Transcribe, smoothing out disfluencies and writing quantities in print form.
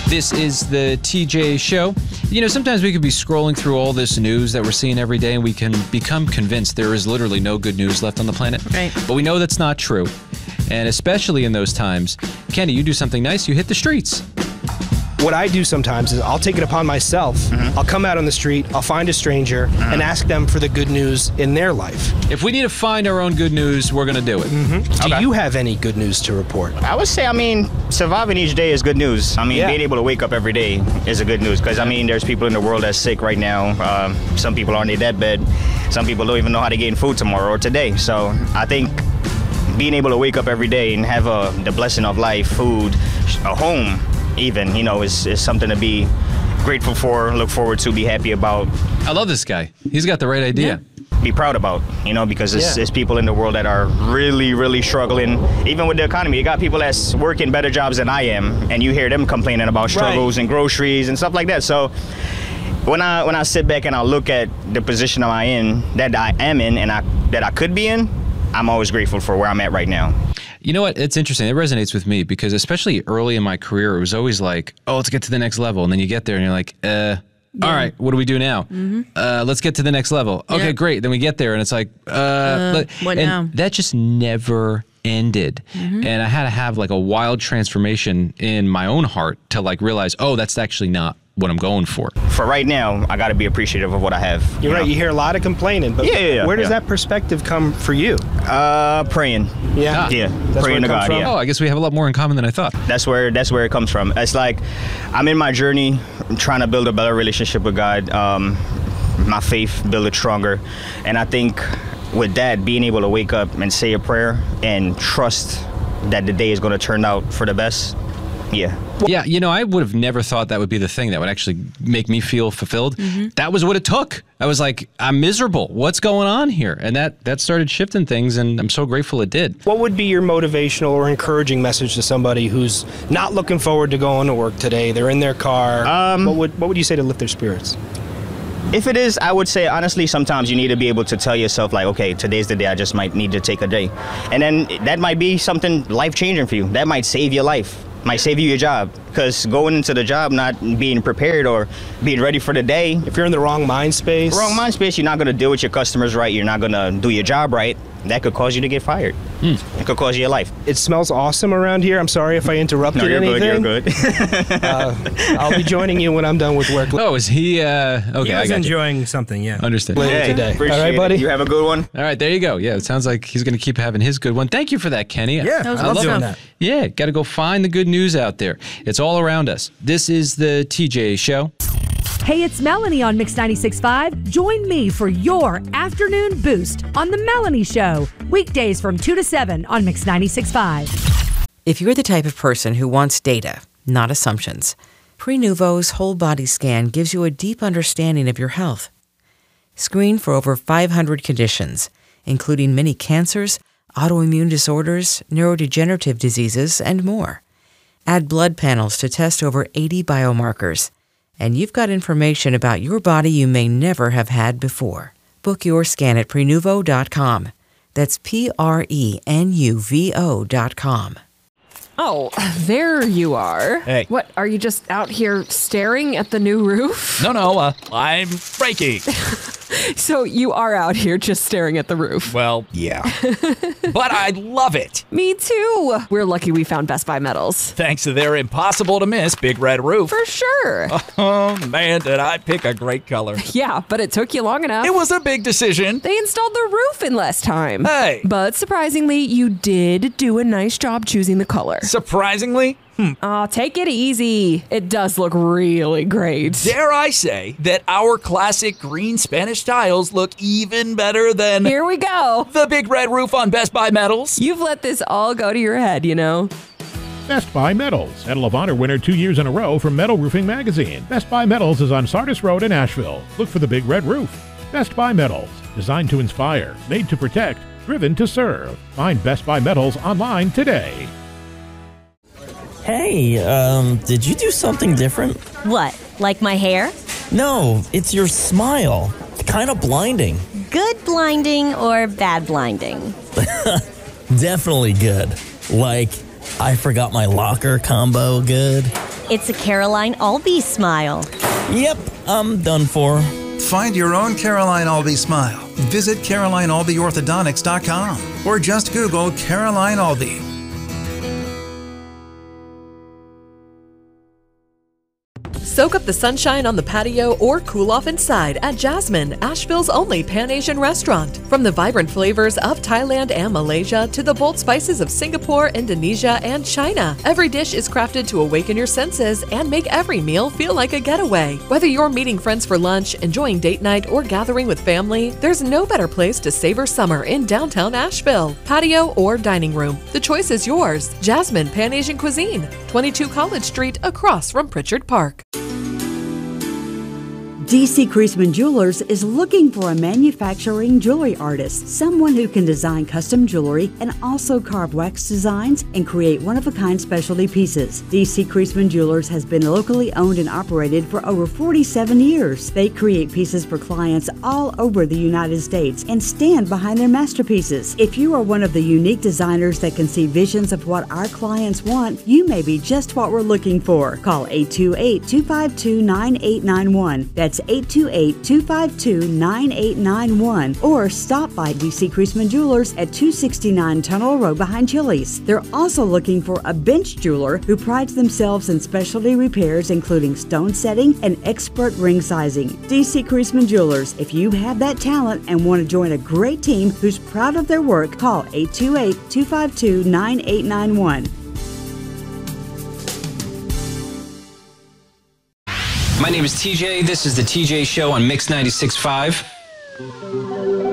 This is the TJ Show. You know, sometimes we could be scrolling through all this news that we're seeing every day and we can become convinced there is literally no good news left on the planet. Right. But we know that's not true. And especially in those times, Kenny, you do something nice, you hit the streets. What I do sometimes is I'll take it upon myself. I'll come out on the street, I'll find a stranger, and ask them for the good news in their life. If we need to find our own good news, we're going to do it. Do you have any good news to report? I would say, surviving each day is good news. Being able to wake up every day is a good news because, there's people in the world that's sick right now. Some people are on their deathbed. Some people don't even know how to get food tomorrow or today. So I think being able to wake up every day and have the blessing of life, food, a home, even, is something to be grateful for, look forward to, be happy about. I love this guy. He's got the right idea. Be proud about, because there's people in the world that are really, really struggling. Even with the economy, you got people that's working better jobs than I am, and you hear them complaining about struggles and groceries and stuff like that. So when I sit back and I look at the position that I am in, and that I could be in, I'm always grateful for where I'm at right now. You know what? It's interesting. It resonates with me because especially early in my career, it was always like, oh, let's get to the next level. And then you get there and you're like, all right, what do we do now? Let's get to the next level. Okay, great. Then we get there and it's like, what now? That just never ended. And I had to have like a wild transformation in my own heart to like realize, oh, that's actually not what I'm going for. For right now, I got to be appreciative of what I have. You're right. You hear a lot of complaining, but where does that perspective come for you? Praying. Yeah. That's praying to God. Oh, I guess we have a lot more in common than I thought. That's where it comes from. It's like I'm in my journey, trying to build a better relationship with God. My faith, build it stronger, and I think with that, being able to wake up and say a prayer and trust that the day is going to turn out for the best. Yeah, I would have never thought that would be the thing that would actually make me feel fulfilled. That was what it took. I was like, I'm miserable. What's going on here? And that started shifting things, and I'm so grateful it did. What would be your motivational or encouraging message to somebody who's not looking forward to going to work today? They're in their car. What would you say to lift their spirits? If it is, I would say, honestly, sometimes you need to be able to tell yourself, like, okay, today's the day, I just might need to take a day. And then that might be something life-changing for you. That might save your life. Might save you your job, because going into the job not being prepared or being ready for the day. If you're in the wrong mind space, you're not going to deal with your customers right. You're not going to do your job right. That could cause you to get fired. It could cause you your life. It smells awesome around here. I'm sorry if I interrupted anything. You're good. I'll be joining you when I'm done with work. Oh, is he? Okay, he was enjoying something, Understood. Later today. All right, buddy? You have a good one? All right, there you go. Yeah, it sounds like he's going to keep having his good one. Thank you for that, Kenny. Yeah, I love doing that. Yeah, got to go find the good news out there. It's all around us. This is the TJ Show. Hey, it's Melanie on Mix 96.5. Join me for your afternoon boost on The Melanie Show. Weekdays from 2 to 7 on Mix 96.5. If you're the type of person who wants data, not assumptions, Prenuvo's whole body scan gives you a deep understanding of your health. Screen for over 500 conditions, including many cancers, autoimmune disorders, neurodegenerative diseases, and more. Add blood panels to test over 80 biomarkers. And you've got information about your body you may never have had before. Book your scan at Prenuvo.com. That's Prenuvo.com. Oh, there you are. Hey. What, are you just out here staring at the new roof? No, I'm braking. So you are out here just staring at the roof? Well, yeah. But I love it. Me too. We're lucky we found Best Buy Metals. Thanks to their impossible-to-miss Big Red Roof. For sure. Oh, man, did I pick a great color. Yeah, but it took you long enough. It was a big decision. They installed the roof in less time. Hey. But surprisingly, you did do a nice job choosing the color. Surprisingly? Oh, take it easy. It does look really great. Dare I say that our classic green Spanish tiles look even better than... Here we go. The Big Red Roof on Best Buy Metals. You've let this all go to your head, you know. Best Buy Metals, Medal of Honor winner 2 years in a row from Metal Roofing Magazine. Best Buy Metals is on Sardis Road in Asheville. Look for the Big Red Roof. Best Buy Metals, designed to inspire, made to protect, driven to serve. Find Best Buy Metals online today. Hey, did you do something different? What, like my hair? No, it's your smile. Kind of blinding. Good blinding or bad blinding? Definitely good. Like, I forgot my locker combo good. It's a Caroline Albee smile. Yep, I'm done for. Find your own Caroline Albee smile. Visit CarolineAlbeeOrthodontics.com or just Google Caroline Albee. Soak up the sunshine on the patio or cool off inside at Jasmine, Asheville's only Pan-Asian restaurant. From the vibrant flavors of Thailand and Malaysia to the bold spices of Singapore, Indonesia, and China, every dish is crafted to awaken your senses and make every meal feel like a getaway. Whether you're meeting friends for lunch, enjoying date night, or gathering with family, there's no better place to savor summer in downtown Asheville. Patio or dining room, the choice is yours. Jasmine Pan-Asian Cuisine, 22 College Street, across from Pritchard Park. D.C. Creasman Jewelers is looking for a manufacturing jewelry artist, someone who can design custom jewelry and also carve wax designs and create one-of-a-kind specialty pieces. D.C. Creasman Jewelers has been locally owned and operated for over 47 years. They create pieces for clients all over the United States and stand behind their masterpieces. If you are one of the unique designers that can see visions of what our clients want, you may be just what we're looking for. Call 828-252-9891. That's 828-252-9891, or stop by D.C. Creasman Jewelers at 269 Tunnel Road behind Chili's. They're also looking for a bench jeweler who prides themselves in specialty repairs including stone setting and expert ring sizing. D.C. Creasman Jewelers, if you have that talent and want to join a great team who's proud of their work, call 828-252-9891. My name is TJ. This is the TJ Show on Mix 96.5.